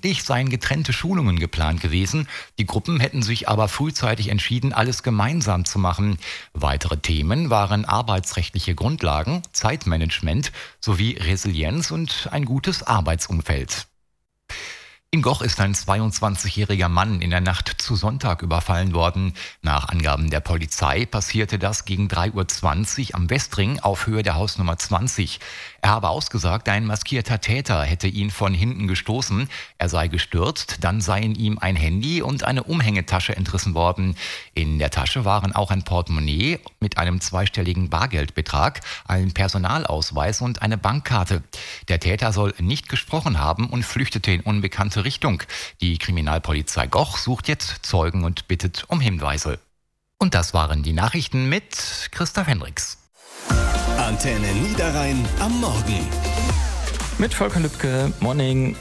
Eigentlich seien getrennte Schulungen geplant gewesen. Die Gruppen hätten sich aber frühzeitig entschieden, alles gemeinsam zu machen. Weitere Themen waren arbeitsrechtliche Grundlagen, Zeitmanagement sowie Resilienz und ein gutes Arbeitsumfeld. In Goch ist ein 22-jähriger Mann in der Nacht zu Sonntag überfallen worden. Nach Angaben der Polizei passierte das gegen 3:20 Uhr am Westring auf Höhe der Hausnummer 20. Er habe ausgesagt, ein maskierter Täter hätte ihn von hinten gestoßen. Er sei gestürzt, dann seien ihm ein Handy und eine Umhängetasche entrissen worden. In der Tasche waren auch ein Portemonnaie mit einem zweistelligen Bargeldbetrag, ein Personalausweis und eine Bankkarte. Der Täter soll nicht gesprochen haben und flüchtete in unbekannte Richtung. Die Kriminalpolizei Goch sucht jetzt Zeugen und bittet um Hinweise. Und das waren die Nachrichten mit Christoph Hendricks. Antenne Niederrhein am Morgen. Mit Volker Lübke, Morning.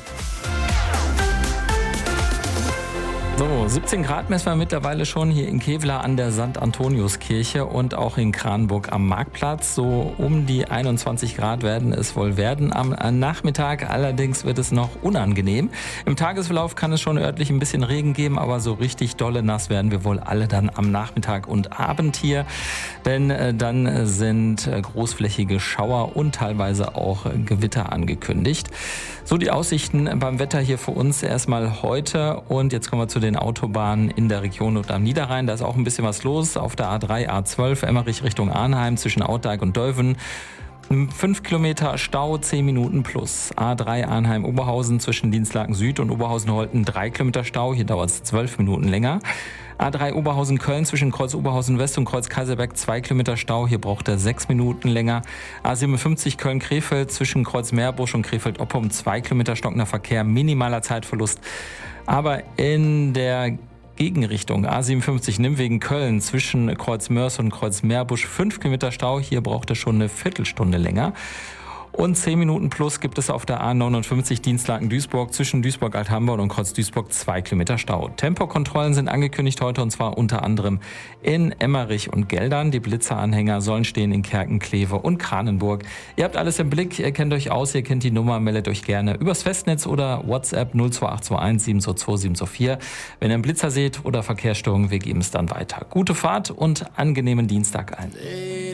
So, 17 Grad messen wir mittlerweile schon hier in Kevelaer an der St. Antoniuskirche und auch in Kranenburg am Marktplatz. So um die 21 Grad werden es wohl werden. Am Nachmittag allerdings wird es noch unangenehm. Im Tagesverlauf kann es schon örtlich ein bisschen Regen geben, aber so richtig dolle nass werden wir wohl alle dann am Nachmittag und Abend hier. Denn dann sind großflächige Schauer und teilweise auch Gewitter angekündigt. So die Aussichten beim Wetter hier für uns erstmal heute. Und jetzt kommen wir zu den Autobahnen in der Region und am Niederrhein. Da ist auch ein bisschen was los. Auf der A3, A12, Emmerich Richtung Arnheim zwischen Outdijk und Deuven. 5 Kilometer Stau, 10 Minuten plus. A3 Arnheim-Oberhausen zwischen Dienstlaken Süd und Oberhausen-Holten 3 Kilometer Stau. Hier dauert es 12 Minuten länger. A3 Oberhausen-Köln zwischen Kreuz Oberhausen West und Kreuz Kaiserberg 2 Kilometer Stau. Hier braucht er 6 Minuten länger. A57 Köln-Krefeld zwischen Kreuz Meerbusch und Krefeld-Oppum 2 Kilometer stockender Verkehr. Minimaler Zeitverlust. Aber in der Gegenrichtung A57 Nimwegen-Köln zwischen Kreuz Mörs und Kreuz Meerbusch 5 Kilometer Stau. Hier braucht er schon eine Viertelstunde länger. Und 10 Minuten plus gibt es auf der A59 Dienstlaken-Duisburg zwischen Duisburg-Althamborn und Kreuz Duisburg 2 Kilometer Stau. Tempokontrollen sind angekündigt heute und zwar unter anderem in Emmerich und Geldern. Die Blitzeranhänger sollen stehen in Kerken, Kleve und Kranenburg. Ihr habt alles im Blick, ihr kennt euch aus, ihr kennt die Nummer, meldet euch gerne übers Festnetz oder WhatsApp 02821 722 724. Wenn ihr einen Blitzer seht oder Verkehrsstörungen, wir geben es dann weiter. Gute Fahrt und angenehmen Dienstag allen.